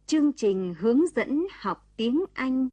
Chương trình hướng dẫn học tiếng Anh.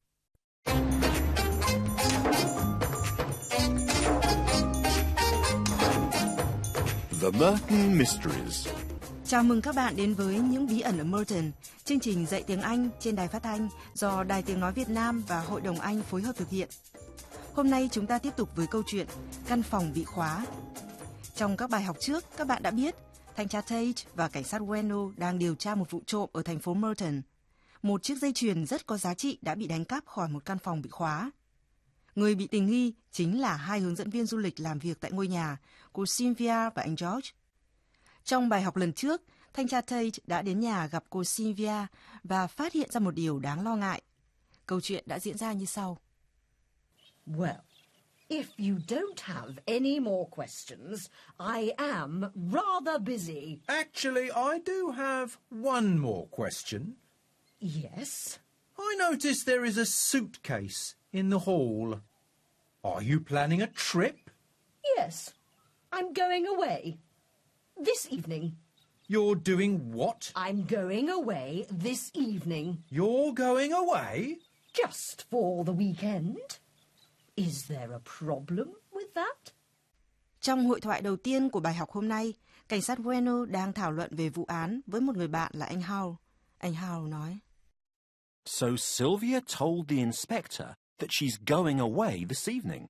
The Merton Mysteries. Chào mừng các bạn đến với Những bí ẩn ở Merton, chương trình dạy tiếng Anh trên đài phát thanh do Đài Tiếng nói Việt Nam và Hội đồng Anh phối hợp thực hiện. Hôm nay chúng ta tiếp tục với câu chuyện Căn phòng bị khóa. Trong các bài học trước, các bạn đã biết thanh tra Tate và cảnh sát Weno đang điều tra một vụ trộm ở thành phố Merton. Một chiếc dây chuyền rất có giá trị đã bị đánh cắp khỏi một căn phòng bị khóa. Người bị tình nghi chính là hai hướng dẫn viên du lịch làm việc tại ngôi nhà, cô Cynthia và anh George. Trong bài học lần trước, thanh tra Tate đã đến nhà gặp cô Cynthia và phát hiện ra một điều đáng lo ngại. Câu chuyện đã diễn ra như sau. Well, if you don't have any more questions, I am rather busy. Actually, I do have one more question. Yes? I notice there is a suitcase in the hall. Are you planning a trip? Yes. I'm going away. This evening. You're doing what? I'm going away this evening. You're going away? Just for the weekend. Is there a problem with that? Trong hội thoại đầu tiên của bài học hôm nay, cảnh sát Weno đang thảo luận về vụ án với một người bạn là anh Howell. Anh Howell nói. So Sylvia told the inspector that she's going away this evening.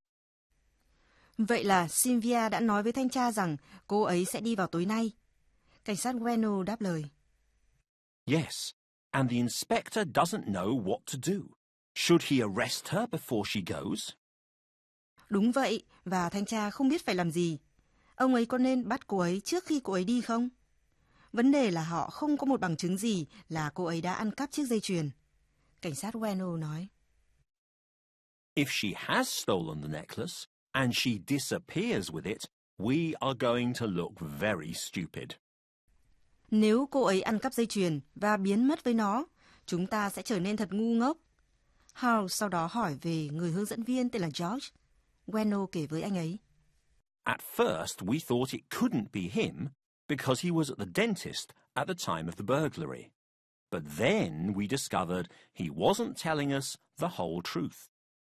Vậy là Cynthia đã nói với thanh tra rằng cô ấy sẽ đi vào tối nay. Cảnh sát Weno đáp lời. Yes, and the inspector doesn't know what to do. Should he arrest her before she goes? Đúng vậy, và thanh tra không biết phải làm gì. Ông ấy có nên bắt cô ấy trước khi cô ấy đi không? Vấn đề là họ không có một bằng chứng gì là cô ấy đã ăn cắp chiếc dây chuyền. Cảnh sát Weno nói. If she has stolen the necklace and she disappears with it, we are going to look very stupid. Nếu cô ấy ăn cắp dây chuyền và biến mất với nó, chúng ta sẽ trở nên thật ngu ngốc. Howell sau đó hỏi về người hướng dẫn viên tên là George. Weno kể với anh ấy. At first, we thought it couldn't be him because he was at the dentist at the time of the burglary. But then we discovered he wasn't telling us the whole truth.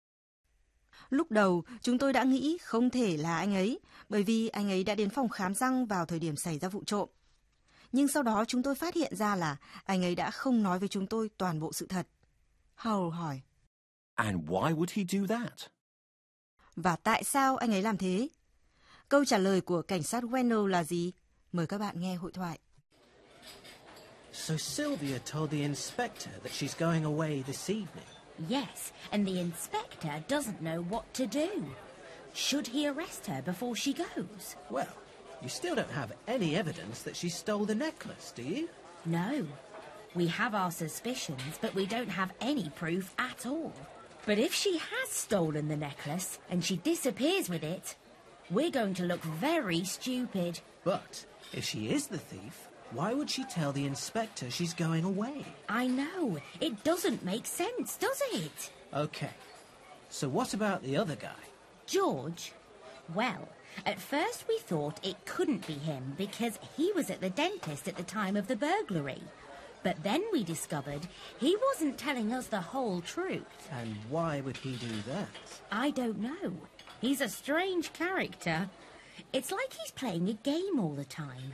Lúc đầu, chúng tôi đã nghĩ không thể là anh ấy, bởi vì anh ấy đã đến phòng khám răng vào thời điểm xảy ra vụ trộm. Nhưng sau đó chúng tôi phát hiện ra là anh ấy đã không nói với chúng tôi toàn bộ sự thật. Howell hỏi. And why would he do that? Và tại sao anh ấy làm thế? Câu trả lời của cảnh sát Weno là gì? Mời các bạn nghe hội thoại. So Sylvia told the inspector that she's going away this evening. Yes, and the inspector doesn't know what to do. Should he arrest her before she goes? Well, you still don't have any evidence that she stole the necklace, do you? No. We have our suspicions, but we don't have any proof at all. But if she has stolen the necklace and she disappears with it, we're going to look very stupid. But if she is the thief, why would she tell the inspector she's going away? I know. It doesn't make sense, does it? Okay. So what about the other guy? George? Well, at first we thought it couldn't be him because he was at the dentist at the time of the burglary. But then we discovered he wasn't telling us the whole truth. And why would he do that? I don't know. He's a strange character. It's like he's playing a game all the time.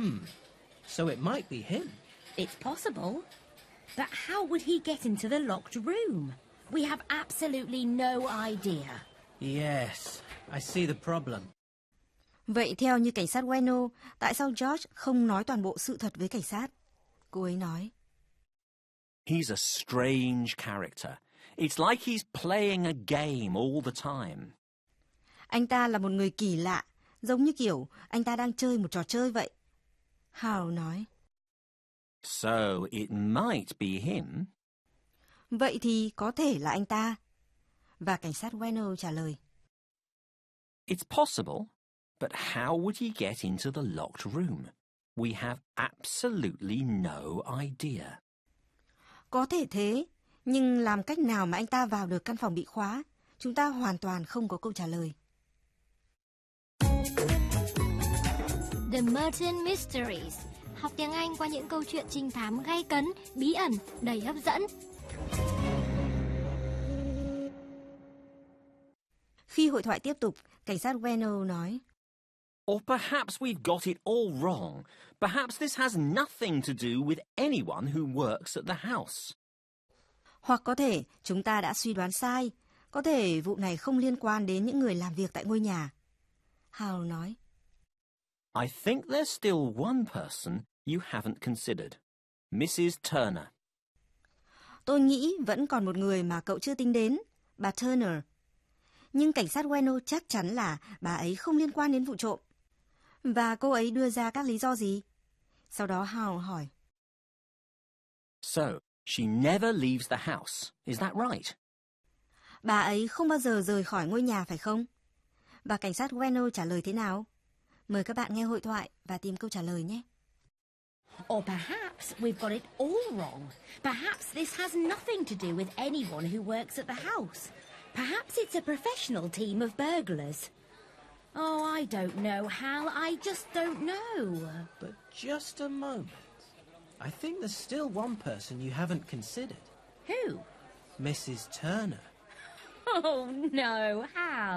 So it might be him. It's possible. But how would he get into the locked room? We have absolutely no idea. Yes, I see the problem. Vậy theo như cảnh sát Weno, tại sao George không nói toàn bộ sự thật với cảnh sát? Cô ấy nói. He's a strange character. It's like he's playing a game all the time. Anh ta là một người kỳ lạ, giống như kiểu anh ta đang chơi một trò chơi vậy. Howell nói. So it might be him. Vậy thì có thể là anh ta. Và cảnh sát Weno trả lời. It's possible, but how would he get into the locked room? We have absolutely no idea. Có thể thế, nhưng làm cách nào mà anh ta vào được căn phòng bị khóa? Chúng ta hoàn toàn không có câu trả lời. The Merton Mysteries. học tiếng Anh qua những câu chuyện trinh thám gay cấn, bí ẩn, đầy hấp dẫn. Khi hội thoại tiếp tục, cảnh sát Bueno nói: Or perhaps we've got it all wrong. Perhaps this has nothing to do with anyone who works at the house. Hoặc có thể chúng ta đã suy đoán sai. Có thể vụ này không liên quan đến những người làm việc tại ngôi nhà. Hal nói: I think there's still one person you haven't considered. Mrs. Turner. Tôi nghĩ vẫn còn một người mà cậu chưa tính đến, bà Turner. Nhưng cảnh sát Bueno chắc chắn là bà ấy không liên quan đến vụ trộm. Và cô ấy đưa ra các lý do gì? Sau đó Hal hỏi: So, she never leaves the house. Is that right? Bà ấy không bao giờ rời khỏi ngôi nhà phải không? Và cảnh sát Bueno trả lời thế nào? Mời các bạn nghe hội thoại và tìm câu trả lời nhé. Or perhaps we've got it all wrong. Perhaps this has nothing to do with anyone who works at the house. Perhaps it's a professional team of burglars. Oh, I don't know, Hal. I just don't know. But just a moment. I think there's still one person you haven't considered. Who? Mrs. Turner. Oh, no, Hal.